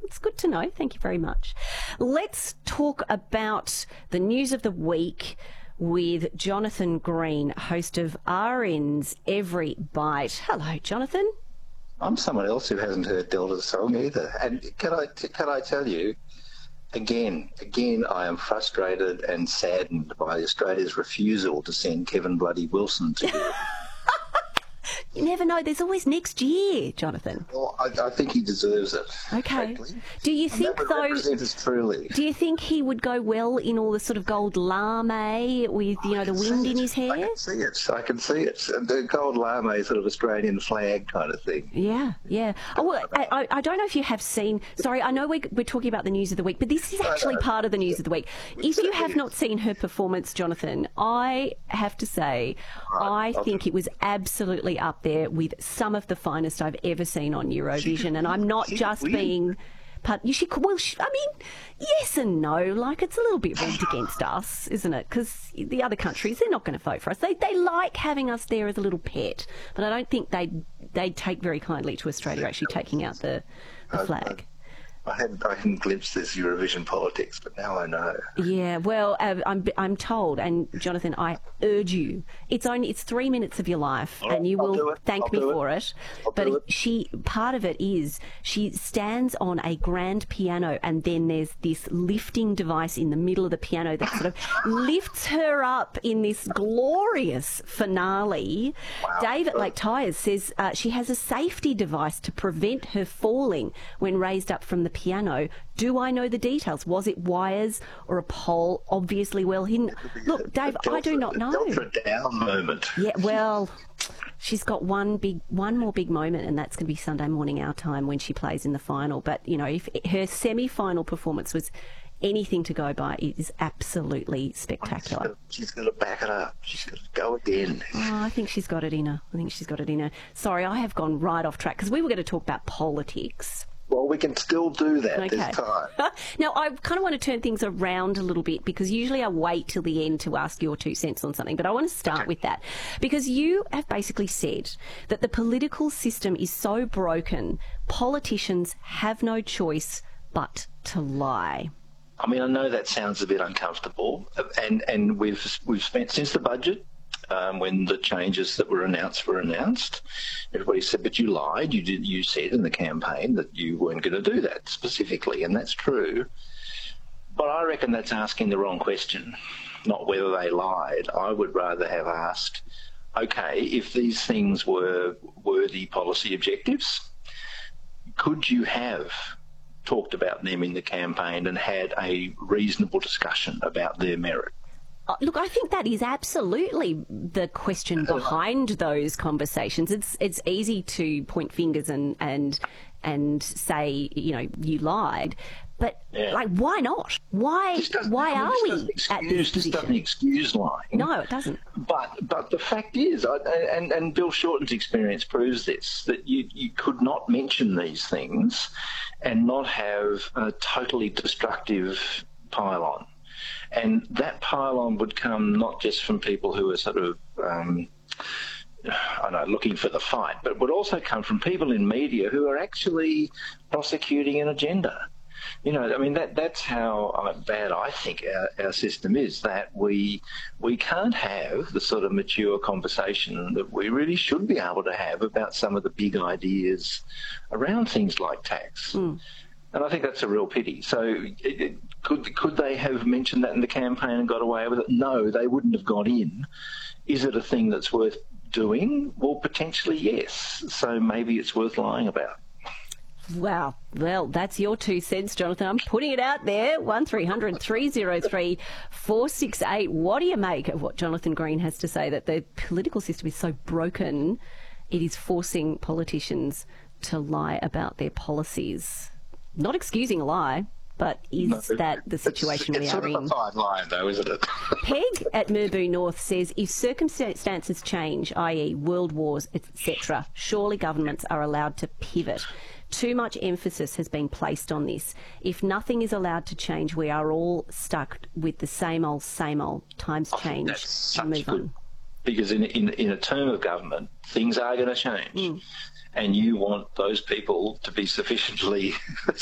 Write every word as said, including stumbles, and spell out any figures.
It's good to know. Thank you very much. Let's talk about the news of the week with Jonathan Green, host of R N's Every Bite. Hello, Jonathan. I'm someone else who hasn't heard Delta's song either. And can I can I tell you, again, again, I am frustrated and saddened by Australia's refusal to send Kevin Bloody Wilson to you. You never know. There's always next year, Jonathan. Well, I, I think he deserves it. Okay. Frankly. Do you And think, that would though... represent us truly. Do you think he would go well in all the sort of gold lame with, you know, the wind in his hair? I can see it. I can see it. The gold lame sort of Australian flag kind of thing. Yeah, yeah. Oh, well, I, I don't know if you have seen... Sorry, I know we're, we're talking about the news of the week, but this is actually part of the news of the week. If you have not seen her performance, Jonathan, I have to say, I think it was absolutely up there with some of the finest I've ever seen on Eurovision, and I'm not just being... But you should, well, I mean, yes and no. Like, it's a little bit rigged against us, isn't it? Because the other countries, they're not going to vote for us. They they like having us there as a little pet, but I don't think they they take very kindly to Australia actually taking out the, the flag. I had I hadn't glimpsed this Eurovision politics, but now I know. Yeah, well, uh, I'm I'm told, and Jonathan, I urge you. It's only it's three minutes of your life, All right, and you I'll will thank I'll me do for it. it. I'll But do it. she part of it is she stands on a grand piano, and then there's this lifting device in the middle of the piano that sort of lifts her up in this glorious finale. Wow. Dave at Lake Tyers says uh, she has a safety device to prevent her falling when raised up from the piano. Do I know the details? Was it wires or a pole? Obviously well hidden. Look, Dave, A Delta, I do not a know. Delta down moment. Yeah, well, she's got one big, one more big moment, and that's going to be Sunday morning our time when she plays in the final. But, you know, if her semi-final performance was anything to go by, it is absolutely spectacular. She's going to back it up. She's going to go again. Oh, I think she's got it in her. I think she's got it in her. Sorry, I have gone right off track because we were going to talk about politics. Well, we can still do that Okay. this time. Now, I kind of want to turn things around a little bit because usually I wait till the end to ask your two cents on something, but I want to start Okay. with that because you have basically said that the political system is so broken, politicians have no choice but to lie. I mean, I know that sounds a bit uncomfortable, and and we've we've spent since the budget. Um, when the changes that were announced were announced, everybody said, but you lied. You did. You said in the campaign that you weren't going to do that specifically, and that's true. But I reckon that's asking the wrong question, not whether they lied. I would rather have asked, okay, if these things were worthy policy objectives, could you have talked about them in the campaign and had a reasonable discussion about their merit? Uh, Look, I think that is absolutely the question behind those conversations. It's it's easy to point fingers and and and say, you know, you lied, but Yeah. like, why not? Why This doesn't- why I mean, are this we doesn't at excuse, this this position? doesn't excuse lying. No, it doesn't. But but the fact is, I, and and Bill Shorten's experience proves this, that you you could not mention these things and not have a totally destructive pile-on. And that pile-on would come not just from people who are sort of, um, I don't know, looking for the fight, but would also come from people in media who are actually prosecuting an agenda. You know, I mean, that that's how uh, bad I think our, our system is, that we we can't have the sort of mature conversation that we really should be able to have about some of the big ideas around things like tax. Mm. And I think that's a real pity. So it, it, could could they have mentioned that in the campaign and got away with it? No, they wouldn't have got in. Is it a thing that's worth doing? Well, potentially yes. So maybe it's worth lying about. Wow. Well, that's your two cents, Jonathan. I'm putting it out there. one three hundred three oh three four six eight. What do you make of what Jonathan Green has to say, that the political system is so broken it is forcing politicians to lie about their policies? Not excusing a lie, but is No, that the situation it's, we it's are sort in? of a fine line, though, isn't it? Peg at Merboo North says, if circumstances change, that is world wars, et cetera, surely governments are allowed to pivot. Too much emphasis has been placed on this. If nothing is allowed to change, we are all stuck with the same old, same old. Times change. That's such Move good, on. because in, in in a term of government, things are going to change. Mm. And you want those people to be sufficiently